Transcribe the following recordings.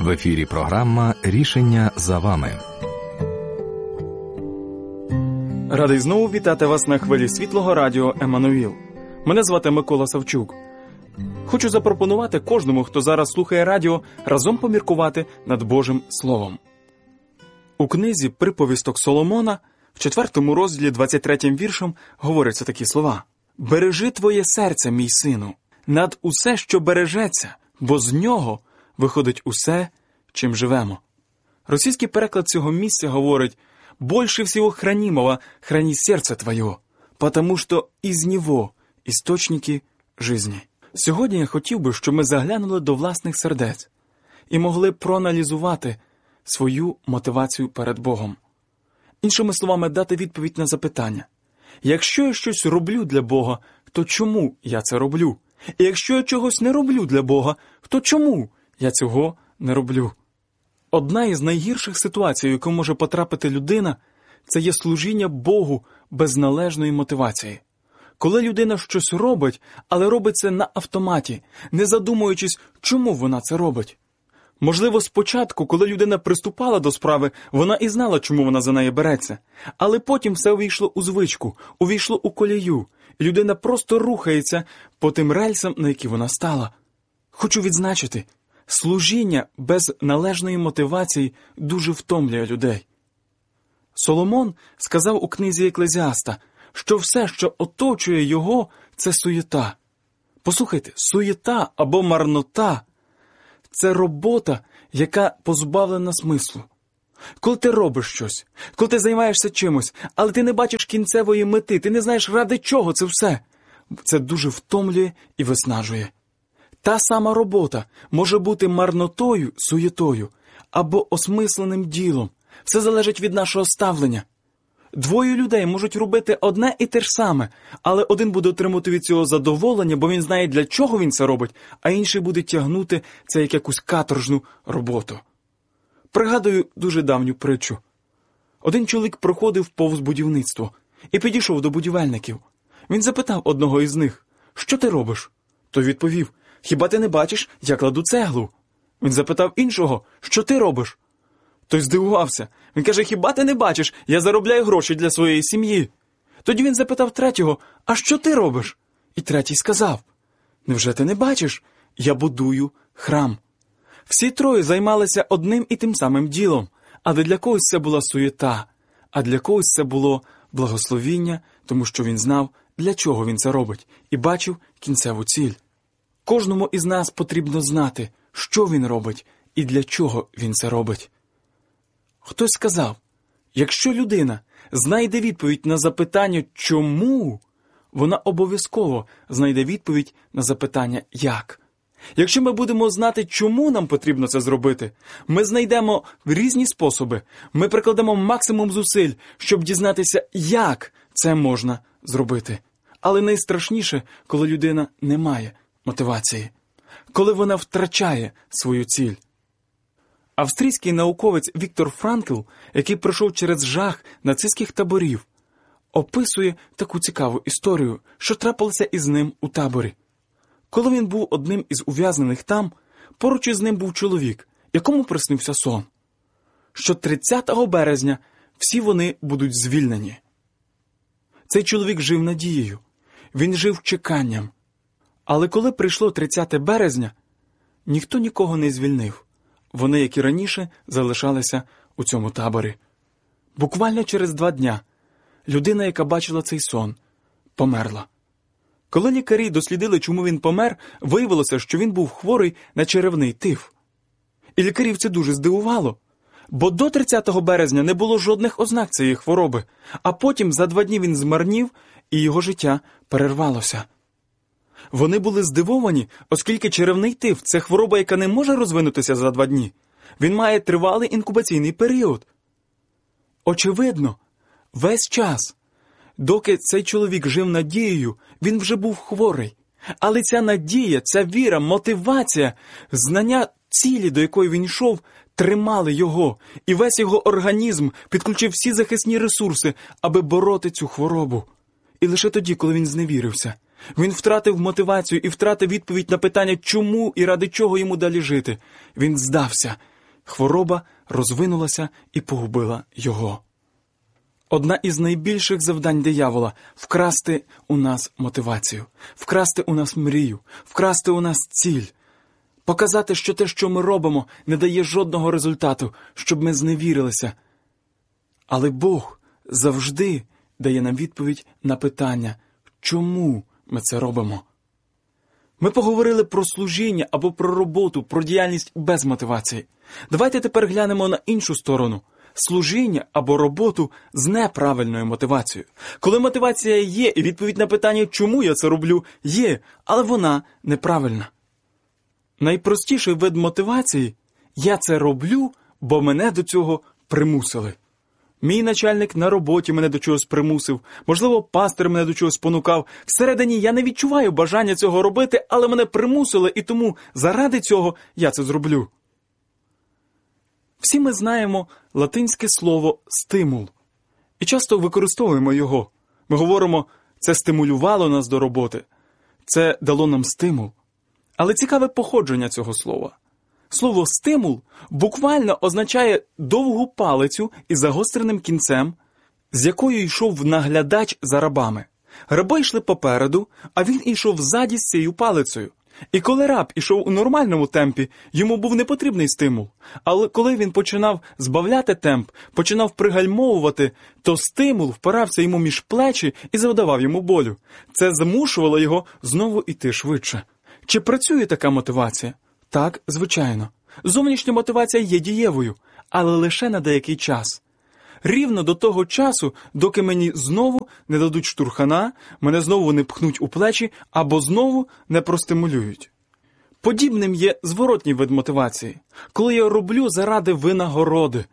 В ефірі програма «Рішення за вами». Радий знову вітати вас на хвилі світлого радіо «Еммануїл». Мене звати Микола Савчук. Хочу запропонувати кожному, хто зараз слухає радіо, разом поміркувати над Божим Словом. У книзі «Приповісток Соломона» в 4 розділі 23 віршем говоряться такі слова. «Бережи твоє серце, мій сину, над усе, що бережеться, бо з нього виходить усе, чим живемо». Російський переклад цього місця говорить «Больше всего хранимого храни сердце твое, потому что из него істочники жизни». Сьогодні я хотів би, щоб ми заглянули до власних сердець і могли проаналізувати свою мотивацію перед Богом. Іншими словами, дати відповідь на запитання. Якщо я щось роблю для Бога, то чому я це роблю? І якщо я чогось не роблю для Бога, то чому я цього не роблю? Одна із найгірших ситуацій, у яку може потрапити людина, це є служіння Богу без належної мотивації. Коли людина щось робить, але робить це на автоматі, не задумуючись, чому вона це робить. Можливо, спочатку, коли людина приступала до справи, вона і знала, чому вона за неї береться. Але потім все увійшло у звичку, увійшло у колію, і людина просто рухається по тим рельсам, на які вона стала. Хочу відзначити, служіння без належної мотивації дуже втомлює людей. Соломон сказав у книзі Еклезіаста, що все, що оточує його, це суєта. Послухайте, суєта або марнота – це робота, яка позбавлена смислу. Коли ти робиш щось, коли ти займаєшся чимось, але ти не бачиш кінцевої мети, ти не знаєш, ради чого це все, це дуже втомлює і виснажує. Та сама робота може бути марнотою, суєтою або осмисленим ділом. Все залежить від нашого ставлення. Двоє людей можуть робити одне і те ж саме, але один буде отримувати від цього задоволення, бо він знає, для чого він це робить, а інший буде тягнути це як якусь каторжну роботу. Пригадую дуже давню притчу. Один чоловік проходив повз будівництво і підійшов до будівельників. Він запитав одного із них, «Що ти робиш?» Той відповів, «Хіба ти не бачиш, я кладу цеглу?» Він запитав іншого, «Що ти робиш?» Той здивувався. Він каже, «Хіба ти не бачиш, я заробляю гроші для своєї сім'ї?» Тоді він запитав третього, «А що ти робиш?» І третій сказав, «Невже ти не бачиш? Я будую храм». Всі троє займалися одним і тим самим ділом, але для когось це була суєта, а для когось це було благословіння, тому що він знав, для чого він це робить, і бачив кінцеву ціль. Кожному із нас потрібно знати, що він робить і для чого він це робить. Хтось сказав, якщо людина знайде відповідь на запитання «чому?», вона обов'язково знайде відповідь на запитання «як?». Якщо ми будемо знати, чому нам потрібно це зробити, ми знайдемо різні способи, ми прикладемо максимум зусиль, щоб дізнатися, як це можна зробити. Але найстрашніше, коли людина не має мотивації, коли вона втрачає свою ціль. Австрійський науковець Віктор Франкл, який пройшов через жах нацистських таборів, описує таку цікаву історію, що трапилося із ним у таборі. Коли він був одним із ув'язнених там, поруч із ним був чоловік, якому приснився сон, що 30 березня всі вони будуть звільнені. Цей чоловік жив надією, він жив чеканням. Але коли прийшло 30 березня, ніхто нікого не звільнив. Вони, як і раніше, залишалися у цьому таборі. Буквально через 2 дня людина, яка бачила цей сон, померла. Коли лікарі дослідили, чому він помер, виявилося, що він був хворий на черевний тиф. І лікарів це дуже здивувало, бо до 30 березня не було жодних ознак цієї хвороби, а потім за 2 дні він змарнів, і його життя перервалося. Вони були здивовані, оскільки черевний тиф – це хвороба, яка не може розвинутися за 2 дні. Він має тривалий інкубаційний період. Очевидно, весь час, доки цей чоловік жив надією, він вже був хворий. Але ця надія, ця віра, мотивація, знання цілі, до якої він йшов, тримали його. І весь його організм підключив всі захисні ресурси, аби бороти цю хворобу. І лише тоді, коли він зневірився, він втратив мотивацію і втратив відповідь на питання, чому і ради чого йому далі жити. Він здався, Хвороба розвинулася і погубила його. Одна із найбільших завдань диявола – вкрасти у нас мотивацію, вкрасти у нас мрію, вкрасти у нас ціль, показати, що те, що ми робимо, не дає жодного результату, щоб ми зневірилися. Але Бог завжди дає нам відповідь на питання, чому ми це робимо. Ми поговорили про служіння або про роботу, про діяльність без мотивації. Давайте тепер глянемо на іншу сторону. Служіння або роботу з неправильною мотивацією. Коли мотивація є і відповідь на питання, чому я це роблю, є, але вона неправильна. Найпростіший вид мотивації – я це роблю, бо мене до цього примусили. Мій начальник на роботі мене до чогось примусив, можливо, пастир мене до чогось спонукав. Всередині я не відчуваю бажання цього робити, але мене примусили, і тому заради цього я це зроблю. Всі ми знаємо латинське слово «стимул» і часто використовуємо його. Ми говоримо, це стимулювало нас до роботи, це дало нам стимул. Але цікаве походження цього слова. Слово «стимул» буквально означає довгу палицю із загостреним кінцем, з якою йшов наглядач за рабами. Раби йшли попереду, а він йшов ззаді з цією палицею. І коли раб ішов у нормальному темпі, йому був не потрібний стимул. Але коли він починав збавляти темп, починав пригальмовувати, то стимул впирався йому між плечі і завдавав йому болю. Це змушувало його знову йти швидше. Чи працює така мотивація? Так, звичайно. Зовнішня мотивація є дієвою, але лише на деякий час. Рівно до того часу, доки мені знову не дадуть штурхана, мене знову не пхнуть у плечі або знову не простимулюють. Подібним є зворотній вид мотивації, коли я роблю заради винагороди.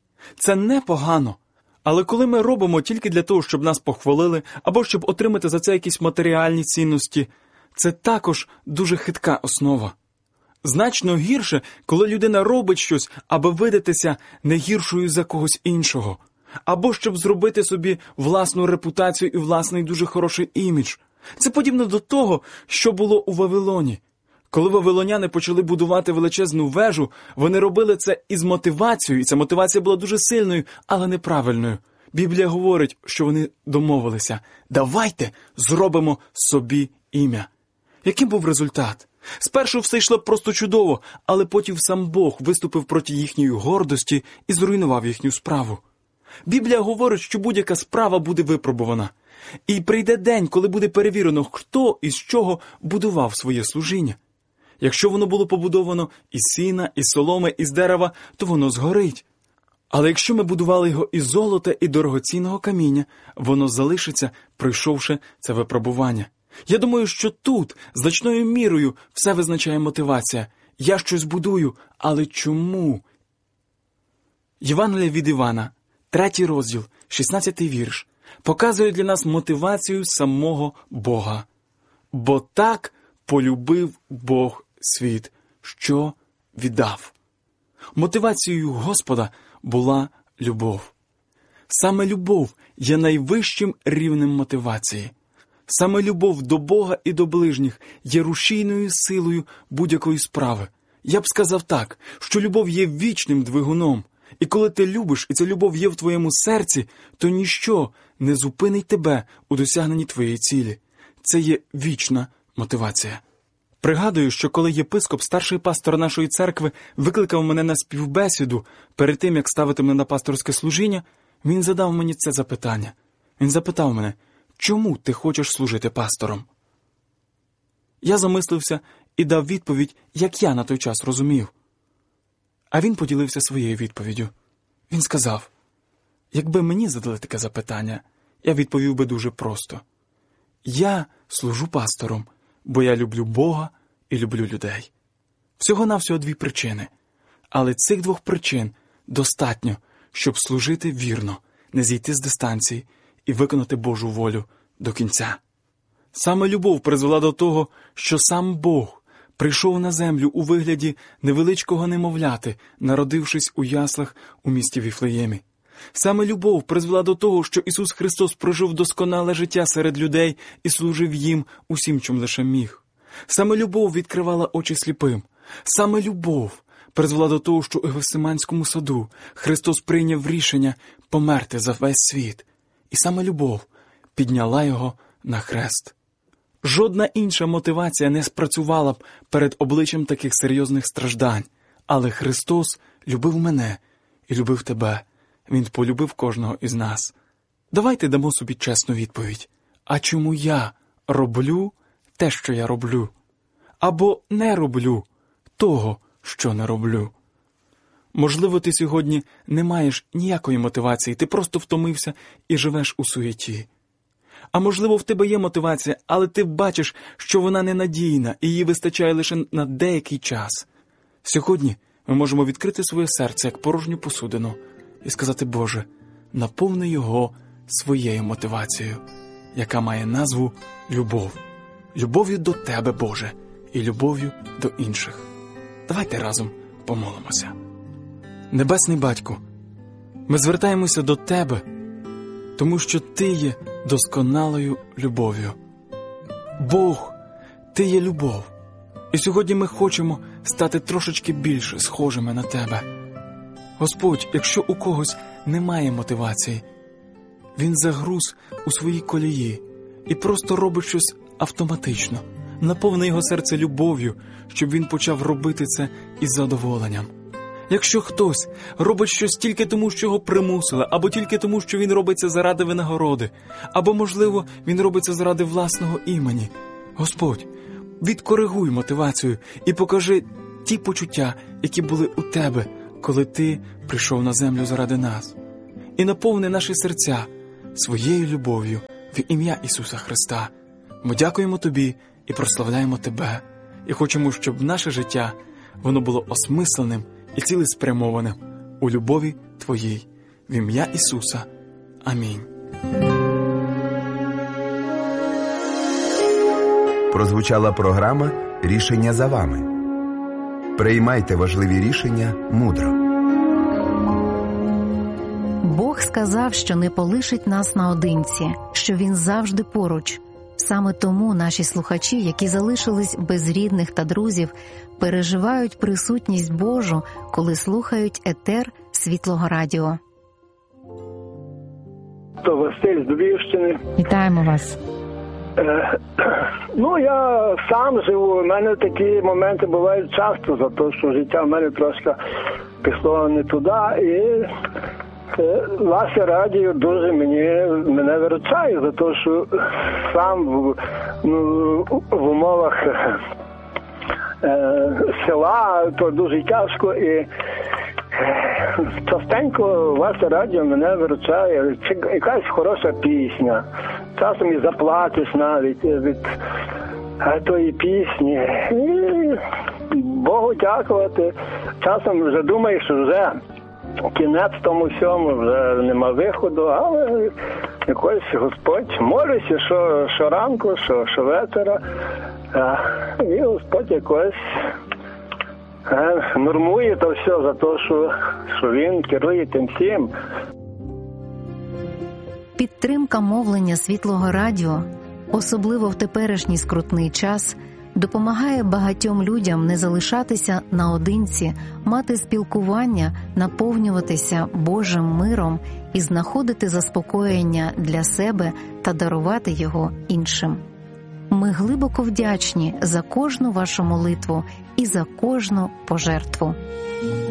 Це непогано, але коли ми робимо тільки для того, щоб нас похвалили, або щоб отримати за це якісь матеріальні цінності, це також дуже хитка основа. Значно гірше, коли людина робить щось, аби видатися не гіршою за когось іншого. Або щоб зробити собі власну репутацію і власний дуже хороший імідж. Це подібно до того, що було у Вавилоні. Коли вавилоняни почали будувати величезну вежу, вони робили це із мотивацією, і ця мотивація була дуже сильною, але неправильною. Біблія говорить, що вони домовилися: давайте зробимо собі ім'я. Яким був результат? Спершу все йшло просто чудово, але потім сам Бог виступив проти їхньої гордості і зруйнував їхню справу. Біблія говорить, що будь-яка справа буде випробувана. І прийде день, коли буде перевірено, хто і з чого будував своє служіння. Якщо воно було побудовано із сіна, із соломи, із дерева, то воно згорить. Але якщо ми будували його із золота і дорогоцінного каміння, воно залишиться, пройшовши це випробування. Я думаю, що тут значною мірою все визначає мотивація. Я щось будую, але чому? Євангеліє від Івана, 3 розділ, 16 вірш, показує для нас мотивацію самого Бога. Бо так полюбив Бог світ, що віддав. Мотивацією Господа була любов. Саме любов є найвищим рівнем мотивації. Саме любов до Бога і до ближніх є рушійною силою будь-якої справи. Я б сказав так, що любов є вічним двигуном. І коли ти любиш, і ця любов є в твоєму серці, то ніщо не зупинить тебе у досягненні твоєї цілі. Це є вічна мотивація. Пригадую, що коли єпископ, старший пастор нашої церкви, викликав мене на співбесіду перед тим, як ставити мене на пасторське служіння, він задав мені це запитання. Він запитав мене: чому ти хочеш служити пастором? Я замислився і дав відповідь, як я на той час розумів. А він поділився своєю відповіддю. Він сказав: якби мені задали таке запитання, я відповів би дуже просто. Я служу пастором, бо я люблю Бога і люблю людей. Всього-навсього 2 причини. Але цих 2 причин достатньо, щоб служити вірно, не зійти з дистанції і виконати Божу волю до кінця. Саме любов призвела до того, що сам Бог прийшов на землю у вигляді невеличкого немовляти, народившись у яслах у місті Віфлеємі. Саме любов призвела до того, що Ісус Христос прожив досконале життя серед людей і служив їм усім, чим лише міг. Саме любов відкривала очі сліпим. Саме любов призвела до того, що у Гефсиманському саду Христос прийняв рішення померти за весь світ. І саме любов підняла його на хрест. Жодна інша мотивація не спрацювала б перед обличчям таких серйозних страждань. Але Христос любив мене і любив тебе. Він полюбив кожного із нас. Давайте дамо собі чесну відповідь. А чому я роблю те, що я роблю? Або не роблю того, що не роблю? Можливо, ти сьогодні не маєш ніякої мотивації, ти просто втомився і живеш у суєті. А можливо, в тебе є мотивація, але ти бачиш, що вона ненадійна і її вистачає лише на деякий час. Сьогодні ми можемо відкрити своє серце як порожню посудину і сказати: Боже, наповни його своєю мотивацією, яка має назву любов. Любов'ю до тебе, Боже, і любов'ю до інших. Давайте разом помолимося. Небесний Батько, ми звертаємося до Тебе, тому що Ти є досконалою любов'ю. Бог, Ти є любов. І сьогодні ми хочемо стати трошечки більше схожими на Тебе. Господь, якщо у когось немає мотивації, він загруз у своїй колії і просто робить щось автоматично. Наповни його серце любов'ю, щоб він почав робити це із задоволенням. Якщо хтось робить щось тільки тому, що його примусили, або тільки тому, що він робить це заради винагороди, або, можливо, він робить це заради власного імені, Господь, відкоригуй мотивацію і покажи ті почуття, які були у Тебе, коли Ти прийшов на землю заради нас. І наповни наші серця своєю любов'ю в ім'я Ісуса Христа. Ми дякуємо Тобі і прославляємо Тебе. І хочемо, щоб наше життя, воно було осмисленим і цілеспрямованим у любові Твоїй. В ім'я Ісуса. Амінь. Прозвучала програма «Рішення за вами». Приймайте важливі рішення мудро. Бог сказав, що не полишить нас наодинці, що Він завжди поруч. Саме тому наші слухачі, які залишились без рідних та друзів, переживають присутність Божу, коли слухають етер Світлого Радіо. То Василь з Львівщини. Вітаємо вас. Я сам живу, у мене такі моменти бувають часто, за те, що життя в мене трошки пішло не туди, і ваше радіо дуже мене виручає, за те, що сам в умовах села то дуже тяжко, і частенько ваше радіо мене виручає, якась хороша пісня, часом і заплатиш навіть від тої пісні, і Богу дякувати. Часом вже думаєш, що вже кінець тому всьому, вже нема виходу, але якось Господь, молюся, що ранку, що вечора, і Господь якось нормує то все за те, що Він керує тим всім. Підтримка мовлення Світлого Радіо, особливо в теперішній скрутний час, допомагає багатьом людям не залишатися наодинці, мати спілкування, наповнюватися Божим миром і знаходити заспокоєння для себе та дарувати його іншим. Ми глибоко вдячні за кожну вашу молитву і за кожну пожертву.